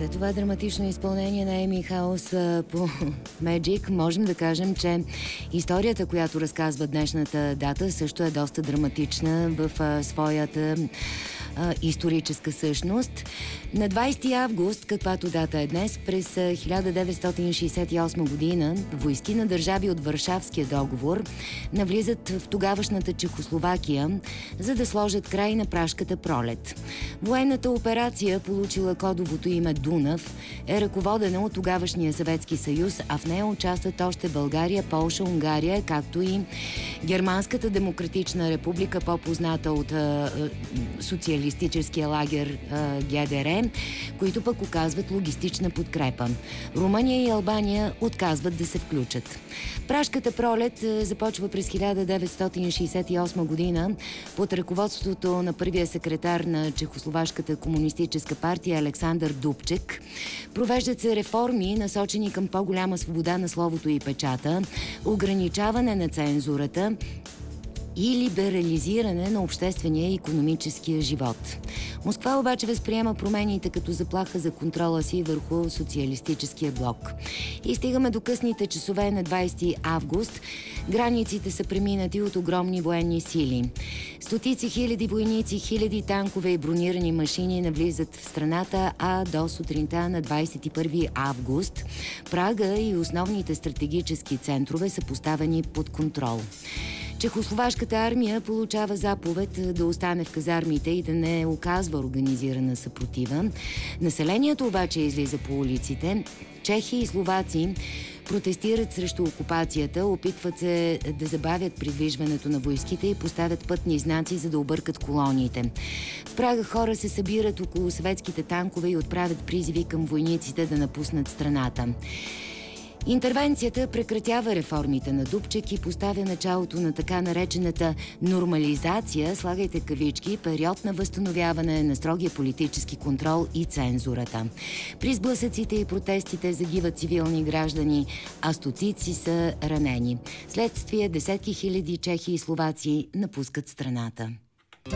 След това драматично изпълнение на Еми Хаус по Magic, можем да кажем, че историята, която разказва днешната дата, също е доста драматична в своята историческа същност. На 20 август, каквато дата е днес, през 1968 година, войски на държави от Варшавския договор навлизат в тогавашната Чехословакия, за да сложат край на Пражката пролет. Военната операция, получила кодовото име Дунав, е ръководена от тогавашния Съветски съюз, а в нея участват още България, Полша, Унгария, както и Германската демократична република, по-позната от социалистическия лагер ГДР, които пък оказват логистична подкрепа. Румъния и Албания отказват да се включат. Пражката пролет започва през 1968 година под ръководството на първия секретар на Чехословашката комунистическа партия Александър Дубчек. Провеждат се реформи, насочени към по-голяма свобода на словото и печата, ограничаване на цензурата и либерализиране на обществения и икономическия живот. Москва обаче възприема промените като заплаха за контрола си върху социалистическия блок. И стигаме до късните часове на 20 август. Границите са преминати от огромни военни сили. Стотици хиляди войници, хиляди танкове и бронирани машини навлизат в страната, а до сутринта на 21 август Прага и основните стратегически центрове са поставени под контрол. Чехословашката армия получава заповед да остане в казармите и да не оказва организирана съпротива. Населението обаче излиза по улиците. Чехи и словаци протестират срещу окупацията, опитват се да забавят придвижването на войските и поставят пътни знаци, за да объркат колониите. В Прага хора се събират около съветските танкове и отправят призиви към войниците да напуснат страната. Интервенцията прекратява реформите на Дубчек и поставя началото на така наречената нормализация, слагайте кавички, период на възстановяване на строгия политически контрол и цензурата. При сблъсъците и протестите загиват цивилни граждани, а стотици са ранени. Следствие десетки хиляди чехи и словаци напускат страната.